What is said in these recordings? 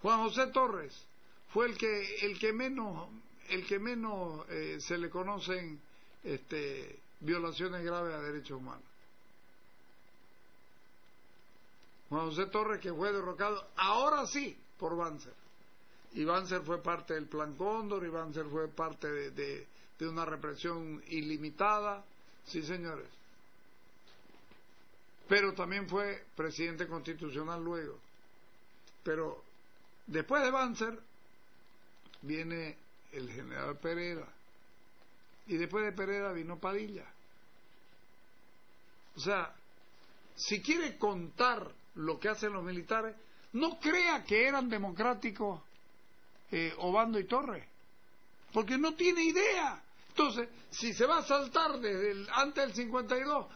Juan José Torres fue el que menos se le conocen violaciones graves a derechos humanos. Juan José Torres, que fue derrocado ahora sí por Banzer, y Banzer fue parte del Plan Cóndor, y Banzer fue parte de una represión ilimitada, sí señores, pero también fue presidente constitucional luego. Pero después de Banzer viene el general Pereda, y después de Pereda vino Padilla. O sea, si quiere contar lo que hacen los militares, no crea que eran democráticos Obando y Torres, porque no tiene idea. Entonces, si se va a saltar desde antes del 52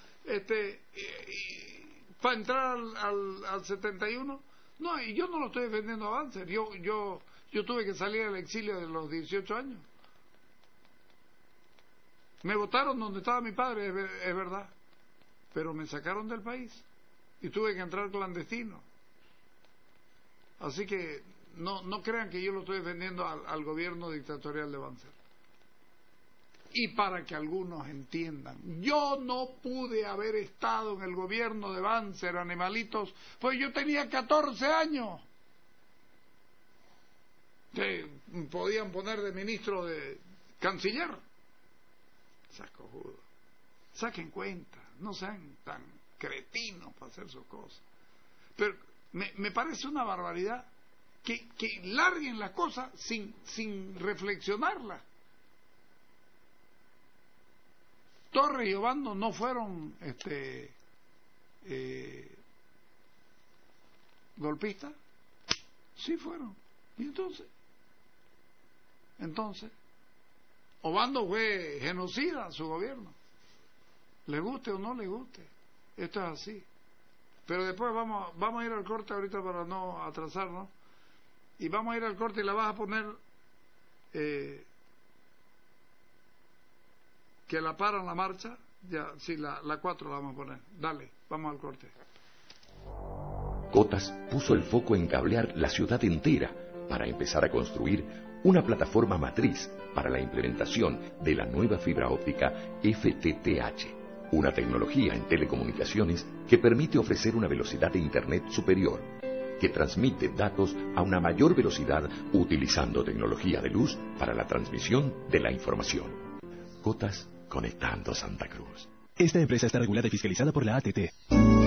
para entrar al 71, no, y yo no lo estoy defendiendo a Banzer. Yo tuve que salir al exilio de los 18 años. Me votaron donde estaba mi padre, es verdad, pero me sacaron del país y tuve que entrar clandestino. Así que no crean que yo lo estoy defendiendo al gobierno dictatorial de Banzer. Y para que algunos entiendan, yo no pude haber estado en el gobierno de Banzer, animalitos, pues yo tenía 14 años. Podían poner de ministro de canciller. Sacojudo. Saquen cuenta, no sean tan cretinos para hacer sus cosas. Pero me parece una barbaridad que larguen las cosas sin reflexionarlas. Torres y Obando no fueron golpistas. Sí fueron. ¿Y entonces Obando fue genocida a su gobierno, le guste o no le guste, esto es así. Pero después vamos a ir al corte ahorita para no atrasarnos, y vamos a ir al corte y la vas a poner que la paran la marcha, ya, sí, la 4 la vamos a poner. Dale, vamos al corte. Cotas puso el foco en cablear la ciudad entera para empezar a construir una plataforma matriz para la implementación de la nueva fibra óptica FTTH, una tecnología en telecomunicaciones que permite ofrecer una velocidad de Internet superior, que transmite datos a una mayor velocidad utilizando tecnología de luz para la transmisión de la información. Cotas, conectando Santa Cruz. Esta empresa está regulada y fiscalizada por la ATT.